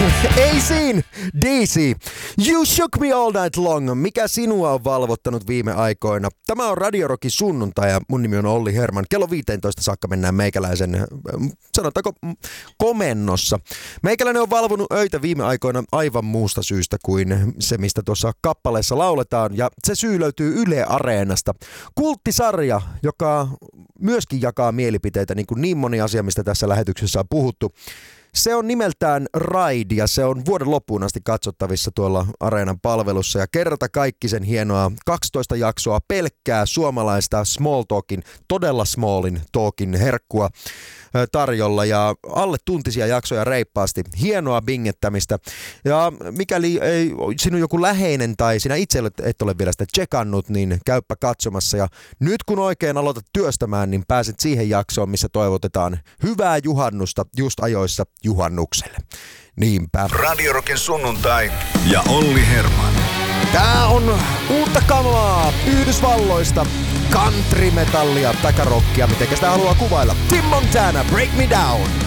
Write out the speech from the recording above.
DC, You Shook Me All Night Long. Mikä sinua on valvottanut viime aikoina? Tämä on Radio Rockin sunnuntai ja mun nimi on Olli Herman. Kello 15 saakka mennään meikäläisen, sanotaanko, komennossa. Meikäläinen on valvonut öitä viime aikoina aivan muusta syystä kuin se, mistä tuossa kappaleessa lauletaan. Ja se syy löytyy Yle Areenasta. Kulttisarja, joka myöskin jakaa mielipiteitä, niin moni asia, mistä tässä lähetyksessä on puhuttu. Se on nimeltään Ride ja se on vuoden loppuun asti katsottavissa tuolla Areenan palvelussa. Ja kerta kaikki sen hienoa 12 jaksoa pelkkää suomalaista small talkin, todella smallin talkin herkkua tarjolla ja alle tuntisia jaksoja reippaasti. Hienoa bingettämistä. Ja mikäli ei sinun joku läheinen tai sinä itse et ole vielä sitä tsekannut, niin käyppä katsomassa. Ja nyt kun oikein aloitat työstämään, niin pääset siihen jaksoon, missä toivotetaan hyvää juhannusta just ajoissa juhannukselle. Niinpä. Radio Rockin sunnuntai ja Olli Herman. Tää on uutta kamaa Yhdysvalloista. Country metallia, takarockia, mitenkä sitä haluaa kuvailla. Tim Montana, Break Me Down.